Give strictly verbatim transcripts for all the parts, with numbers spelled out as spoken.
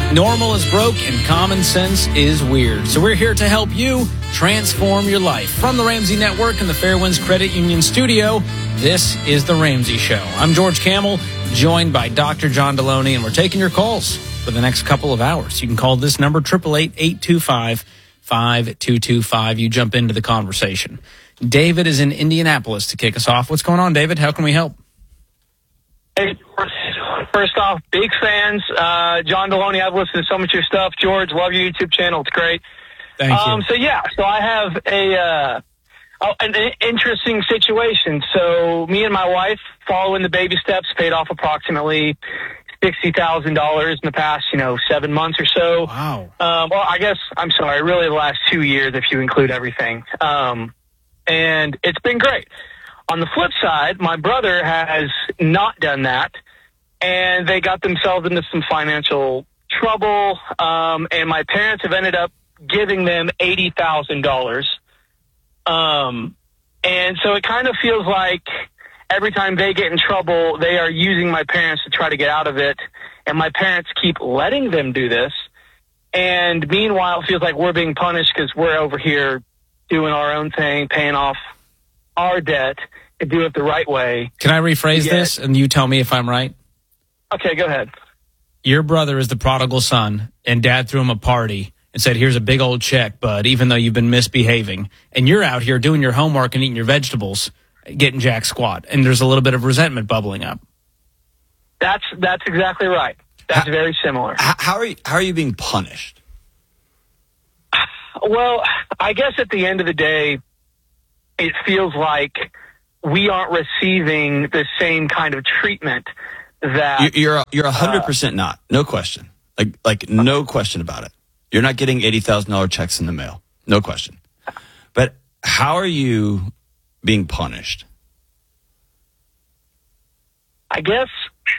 Normal is broke and common sense is weird. So we're here to help you transform your life. From the Ramsey Network and the Fairwinds Credit Union studio, this is The Ramsey Show. I'm George Kamel, joined by Doctor John Deloney, and we're taking your calls for the next couple of hours. You can call this number, eight eight eight, eight two five, five two two five. You jump into the conversation. David is in Indianapolis to kick us off. What's going on, David? How can we help? Hey, first off, big fans. Uh, John Deloney, I've listened to so much of your stuff. George, love your YouTube channel. It's great. Thank um, you. So, yeah, so I have a uh, oh, an interesting situation. So me and my wife, following the baby steps, paid off approximately sixty thousand dollars in the past, you know, seven months or so. Wow. Um, well, I guess, I'm sorry, really the last two years if you include everything. Um, and it's been great. On the flip side, my brother has not done that, and they got themselves into some financial trouble, um, and my parents have ended up giving them eighty thousand dollars. Um, and so it kind of feels like every time they get in trouble, they are using my parents to try to get out of it, and my parents keep letting them do this. And meanwhile, it feels like we're being punished because we're over here doing our own thing, paying off our debt, and do it the right way. Can I rephrase Yeah. this and you tell me if I'm right? Okay, go ahead. Your brother is the prodigal son, and dad threw him a party and said, here's a big old check, bud, even though you've been misbehaving. And you're out here doing your homework and eating your vegetables, getting jack squat. And there's a little bit of resentment bubbling up. That's that's exactly right. That's How- very similar. How, how are you? How are you being punished? Well, I guess at the end of the day, it feels like we aren't receiving the same kind of treatment that You- You're you're a hundred percent not, no question. Like like no question about it. You're not getting eighty thousand dollar checks in the mail, no question. But how are you being punished? I guess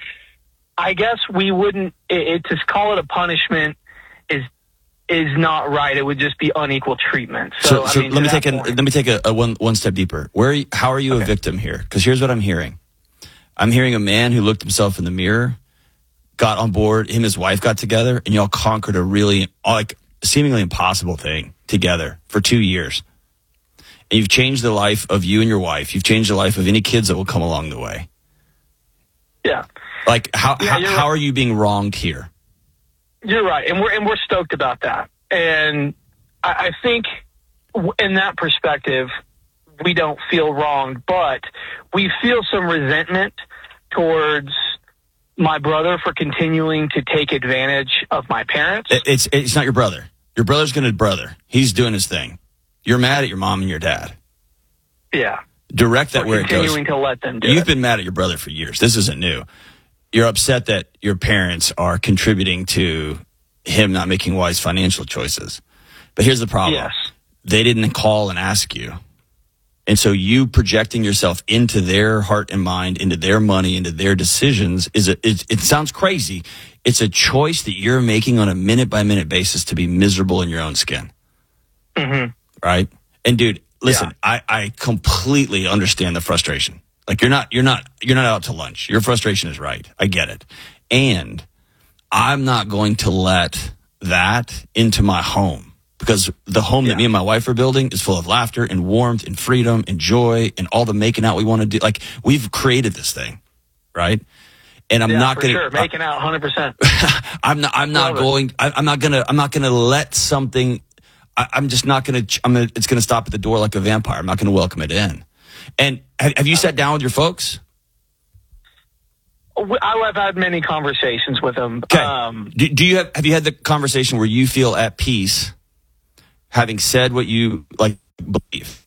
I guess we wouldn't it, it to call it a punishment is is not right. It would just be unequal treatment. So, So, I so mean, let me to take that a, point- let me take a, a one one step deeper. Where are you, how are you a victim here? Because here's what I'm hearing. I'm hearing a man who looked himself in the mirror, got on board, him and his wife got together, and y'all conquered a really like seemingly impossible thing together for two years. And you've changed the life of you and your wife. You've changed the life of any kids that will come along the way. Yeah. Like how Yeah, how, you're how right. are you being wronged here? You're right, and we're and we're stoked about that. And I, I think w- in that perspective, we don't feel wronged, but we feel some resentment towards my brother for continuing to take advantage of my parents. It- It's it's not your brother. Your brother's gonna brother. He's doing his thing. You're mad at your mom and your dad. Yeah, Direct that for where it goes. continuing to let them do You've it. been mad at your brother for years. This isn't new. You're upset that your parents are contributing to him not making wise financial choices. But here's the problem. Yes. They didn't call and ask you. And so you projecting yourself into their heart and mind, into their money, into their decisions is a, it, it sounds crazy. It's a choice that you're making on a minute by minute basis to be miserable in your own skin. Mhm. Right? And dude, listen, Yeah. I, I completely understand the frustration. Like you're not, you're not, you're not out to lunch. Your frustration is right. I get it. And I'm not going to let that into my home because the home Yeah. that me and my wife are building is full of laughter and warmth and freedom and joy and all the making out we want to do. Like we've created this thing. Right. And I'm Yeah, not for going sure. to, Making out one hundred percent. I'm not, I'm not Love it. going, I, I'm not going to, I'm not going to let something, I, I'm just not going to, I'm gonna, it's going to stop at the door like a vampire. I'm not going to welcome it in. And have, have you sat down with your folks? I've had many conversations with them. Okay. Um, do, do you have, have you had the conversation where you feel at peace having said what you like believe?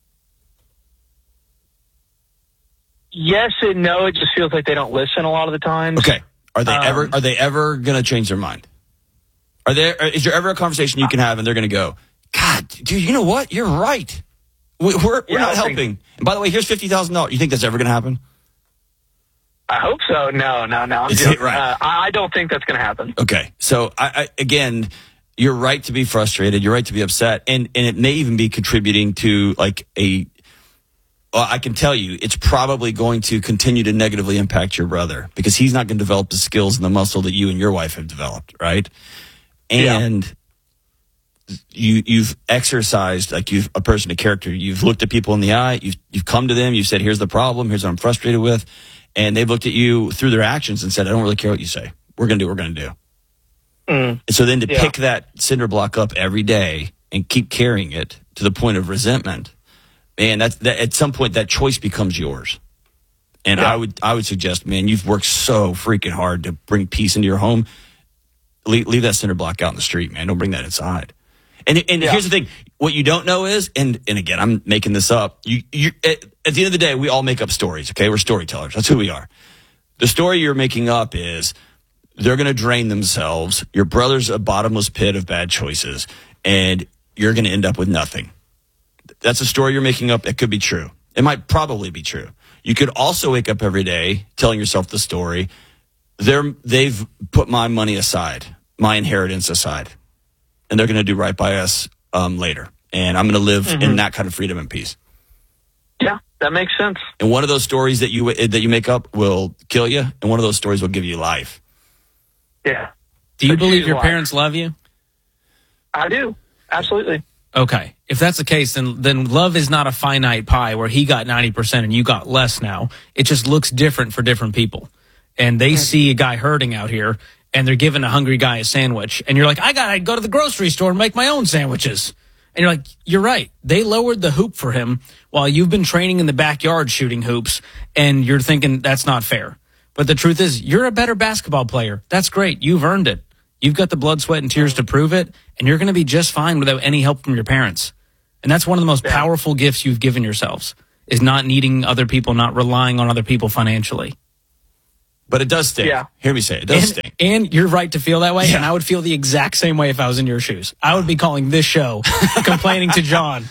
yes and no. It just feels like they don't listen a lot of the times. Okay. Are they Um, ever, are they ever going to change their mind? Are there, is there ever a conversation you can have and they're going to go, God, dude, you know what? You're right. We, we're, we're Yeah, not I think- helping. And by the way, here's fifty thousand dollars. You think that's ever going to happen? I hope so. No, no, no. I'm Is it joking. right? Uh, I I don't think that's going to happen. Okay. So I, I, again, you're right to be frustrated. You're right to be upset. And, and it may even be contributing to like a, well, I can tell you it's probably going to continue to negatively impact your brother because he's not going to develop the skills and the muscle that you and your wife have developed. Right. and yeah. you you've exercised like you've a person of character. You've looked at people in the eye. You've you've come to them. You've said, "Here's the problem. Here's what I'm frustrated with," and they've looked at you through their actions and said, "I don't really care what you say. We're going to do what we're going to do." Mm. And so then to yeah. pick that cinder block up every day and keep carrying it to the point of resentment, man, that's that, at some point that choice becomes yours. And yeah. I would I would suggest, man, you've worked so freaking hard to bring peace into your home. Leave, leave that cinder block out in the street, man. Don't bring that inside. And and yeah. here's the thing: what you don't know is, and and again, I'm making this up. You you at, at the end of the day, we all make up stories. Okay, we're storytellers. That's who we are. The story you're making up is they're going to drain themselves. Your brother's a bottomless pit of bad choices, and you're going to end up with nothing. That's a story you're making up. It could be true. It might probably be true. You could also wake up every day telling yourself the story. They're, they've put my money aside, my inheritance aside, and they're going to do right by us um, later. And I'm going to live mm-hmm. in that kind of freedom and peace. Yeah, that makes sense. And one of those stories that you that you make up will kill you, and one of those stories will give you life. Yeah. Do you believe your parents love you? I do. Absolutely. Okay. If that's the case, then then love is not a finite pie where he got ninety percent and you got less now. It just looks different for different people. And they see a guy hurting out here, and they're giving a hungry guy a sandwich. And you're like, I got to go to the grocery store and make my own sandwiches. And you're like, you're right. They lowered the hoop for him while you've been training in the backyard shooting hoops, and you're thinking that's not fair. But the truth is, you're a better basketball player. That's great. You've earned it. You've got the blood, sweat, and tears to prove it, and you're going to be just fine without any help from your parents. And that's one of the most yeah. powerful gifts you've given yourselves, is not needing other people, not relying on other people financially. But it does stink. Yeah. Hear me say it. It does and, stink. And you're right to feel that way, yeah. and I would feel the exact same way if I was in your shoes. I would be calling this show, complaining to John.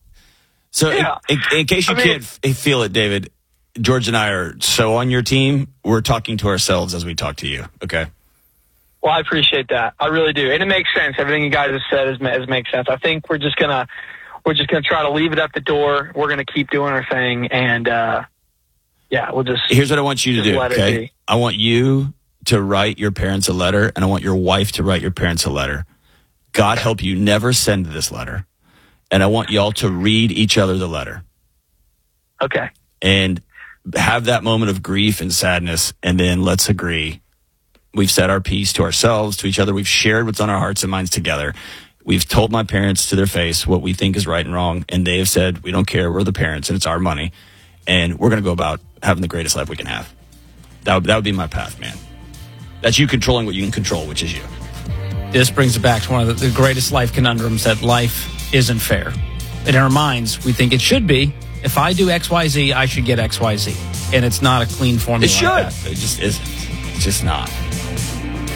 So yeah. in, in, in case you I mean, can't f- feel it, David, George and I are so on your team, we're talking to ourselves as we talk to you, okay? Well, I appreciate that. I really do. And it makes sense. Everything you guys have said is, is makes sense. I think we're just going to we're just gonna try to leave it at the door. We're going to keep doing our thing. And, uh, yeah, we'll just... Here's what I want you to do, okay? I want you to write your parents a letter, and I want your wife to write your parents a letter. God help you never send this letter. And I want y'all to read each other the letter. Okay. And have that moment of grief and sadness, and then let's agree. We've said our piece to ourselves, to each other. We've shared what's on our hearts and minds together. We've told my parents to their face what we think is right and wrong, and they have said, we don't care, we're the parents, and it's our money, and we're going to go about having the greatest life we can have. That would, that would be my path, man. That's you controlling what you can control, which is you. This brings it back to one of the, the greatest life conundrums, that life isn't fair. In our minds, we think it should be. If I do X Y Z, I should get X Y Z. And it's not a clean formula. It should. Like that. It just isn't. It's just not.